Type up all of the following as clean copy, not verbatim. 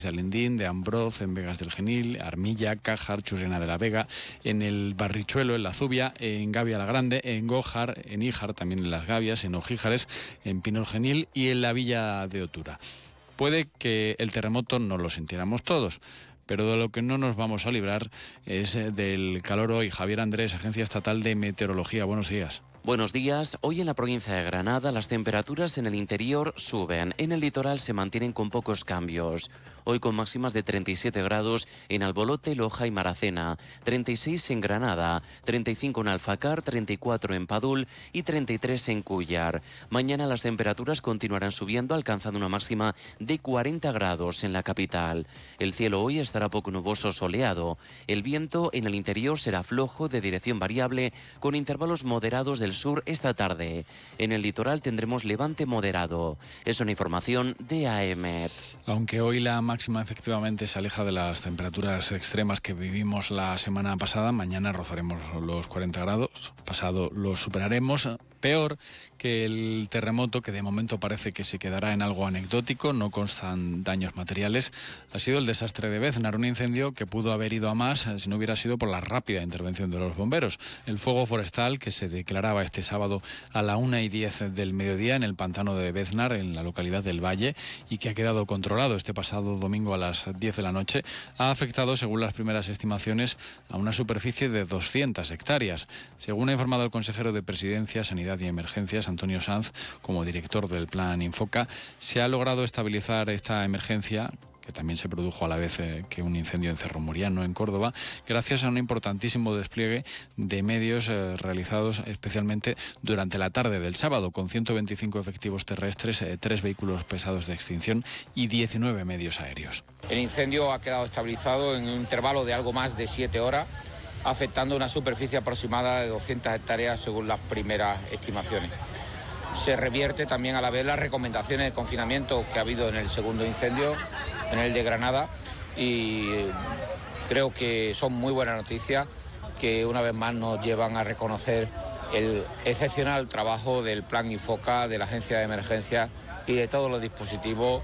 de Alendín, de Ambroz, en Vegas del Genil, Armilla, Cájar, Churriana de la Vega, en el Barrichuelo, en La Zubia, en Gavia la Grande, en Gójar, en Híjar, también en Las Gavias, en Ojíjares, en Pinol Genil y en la Villa de Otura. Puede que el terremoto no lo sintiéramos todos, pero de lo que no nos vamos a librar es del calor hoy. Javier Andrés, Agencia Estatal de Meteorología, buenos días. Buenos días. Hoy en la provincia de Granada las temperaturas en el interior suben. En el litoral se mantienen con pocos cambios. Hoy con máximas de 37 grados en Albolote, Loja y Maracena, 36 en Granada, 35 en Alfacar, 34 en Padul y 33 en Cúllar. Mañana las temperaturas continuarán subiendo, alcanzando una máxima de 40 grados en la capital. El cielo hoy estará poco nuboso soleado. El viento en el interior será flojo de dirección variable con intervalos moderados del sur esta tarde. En el litoral tendremos levante moderado. Es una información de AEMET. Aunque hoy la máxima efectivamente se aleja de las temperaturas extremas que vivimos la semana pasada, mañana rozaremos los 40 grados, pasado los superaremos. Peor que el terremoto, que de momento parece que se quedará en algo anecdótico, no constan daños materiales, ha sido el desastre de Béznar, un incendio que pudo haber ido a más si no hubiera sido por la rápida intervención de los bomberos. El fuego forestal, que se declaraba este sábado a la 1:10 del mediodía en el pantano de Béznar, en la localidad del Valle, y que ha quedado controlado este pasado domingo a las 10 de la noche, ha afectado, según las primeras estimaciones, a una superficie de 200 hectáreas. Según ha informado el consejero de Presidencia, Sanidad y Emergencias, Antonio Sanz, como director del Plan Infoca, se ha logrado estabilizar esta emergencia, que también se produjo a la vez que un incendio en Cerro Muriano, en Córdoba, gracias a un importantísimo despliegue de medios realizados especialmente durante la tarde del sábado, con 125 efectivos terrestres, 3 vehículos pesados de extinción y 19 medios aéreos. El incendio ha quedado estabilizado en un intervalo de algo más de 7 horas, afectando una superficie aproximada de 200 hectáreas según las primeras estimaciones. Se revierte también a la vez las recomendaciones de confinamiento que ha habido en el segundo incendio, en el de Granada, y creo que son muy buenas noticias que una vez más nos llevan a reconocer el excepcional trabajo del Plan Infoca, de la Agencia de Emergencias y de todos los dispositivos.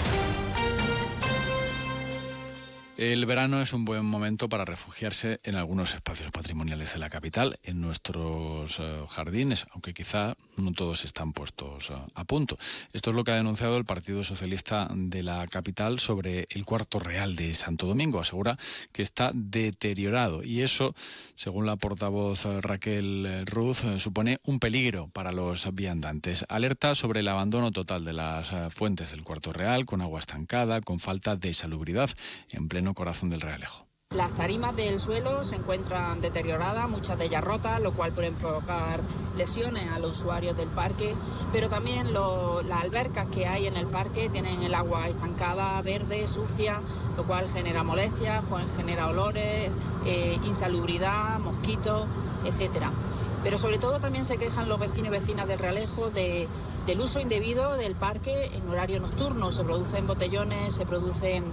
El verano es un buen momento para refugiarse en algunos espacios patrimoniales de la capital, en nuestros jardines, aunque quizá no todos están puestos a punto. Esto es lo que ha denunciado el Partido Socialista de la capital sobre el Cuarto Real de Santo Domingo. Asegura que está deteriorado y eso, según la portavoz Raquel Ruz, supone un peligro para los viandantes. Alerta sobre el abandono total de las fuentes del Cuarto Real, con agua estancada, con falta de salubridad, en pleno corazón del Realejo. Las tarimas del suelo se encuentran deterioradas, muchas de ellas rotas, lo cual puede provocar lesiones a los usuarios del parque, pero también las albercas que hay en el parque tienen el agua estancada, verde, sucia, lo cual genera molestias, genera olores, insalubridad, mosquitos, etcétera. Pero sobre todo también se quejan los vecinos y vecinas del Realejo del uso indebido del parque en horario nocturno. Se producen botellones, se producen,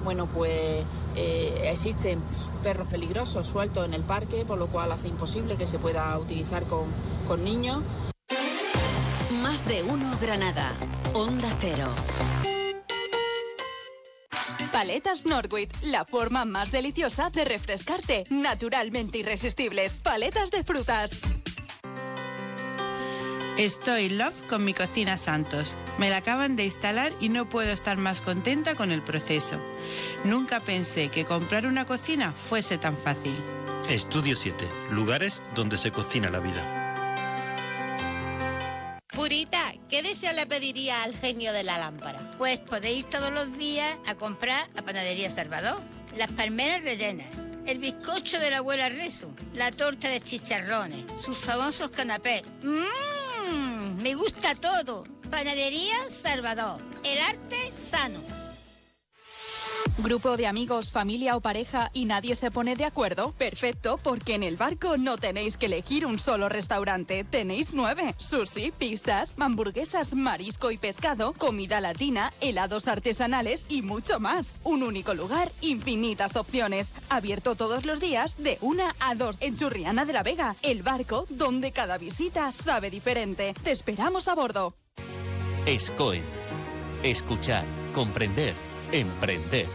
existen perros peligrosos sueltos en el parque, por lo cual hace imposible que se pueda utilizar con niños. Más de uno Granada, Onda Cero. Paletas Norwich, la forma más deliciosa de refrescarte, naturalmente irresistibles. Paletas de frutas. Estoy in love con mi cocina Santos. Me la acaban de instalar y no puedo estar más contenta con el proceso. Nunca pensé que comprar una cocina fuese tan fácil. Estudio 7. Lugares donde se cocina la vida. Purita, ¿qué deseo le pediría al genio de la lámpara? Pues podéis ir todos los días a comprar a Panadería Salvador. Las palmeras rellenas, el bizcocho de la abuela Rezo, la torta de chicharrones, sus famosos canapés. Me gusta todo. Panadería Salvador, el arte sano. ¿Grupo de amigos, familia o pareja y nadie se pone de acuerdo? Perfecto, porque en El Barco no tenéis que elegir un solo restaurante. Tenéis 9. Sushi, pizzas, hamburguesas, marisco y pescado, comida latina, helados artesanales y mucho más. Un único lugar, infinitas opciones. Abierto todos los días de 1 a 2 en Churriana de la Vega. El Barco, donde cada visita sabe diferente. Te esperamos a bordo. SCOE. Escuchar, comprender, emprender.